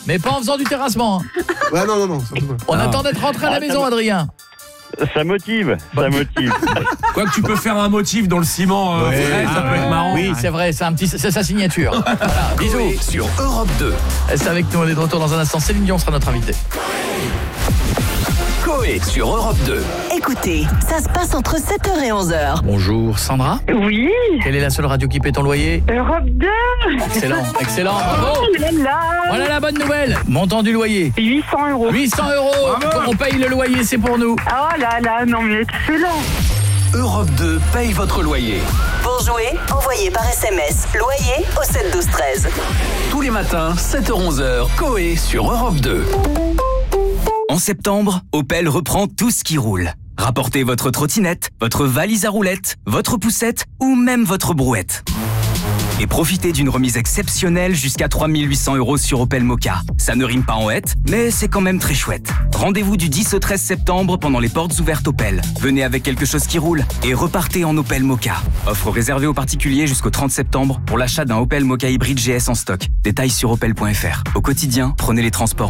mais pas en faisant du terrassement. Ouais, non, surtout pas. On attend d'être rentré à la maison, Adrien. Ça motive. Quoi que tu peux faire un motif dans le ciment, ça peut être marrant. Oui, c'est vrai, c'est sa signature. Voilà, bisous. Coé sur Europe 2. Restez avec nous, on est de retour dans un instant. Céline Dion sera notre invitée. Coé sur Europe 2. Écoutez, ça se passe entre 7h et 11h. Bonjour, Sandra. Oui, Quelle est la seule radio qui paie ton loyer? Europe 2. Excellent, bravo. Oh là là. Voilà la bonne nouvelle. Montant du loyer. 800 €. 800 €. On paye le loyer, c'est pour nous. Oh là là, non mais excellent. Europe 2 paye votre loyer. Pour jouer, envoyez par SMS loyer au 7 12 13. Tous les matins, 7h-11h, Coé sur Europe 2. En septembre, Opel reprend tout ce qui roule. Rapportez votre trottinette, votre valise à roulettes, votre poussette ou même votre brouette. Et profitez d'une remise exceptionnelle jusqu'à 3 800 € sur Opel Mokka. Ça ne rime pas en hête, mais c'est quand même très chouette. Rendez-vous du 10 au 13 septembre pendant les portes ouvertes Opel. Venez avec quelque chose qui roule et repartez en Opel Mokka. Offre réservée aux particuliers jusqu'au 30 septembre pour l'achat d'un Opel Mokka hybride GS en stock. Détails sur opel.fr. Au quotidien, prenez les transports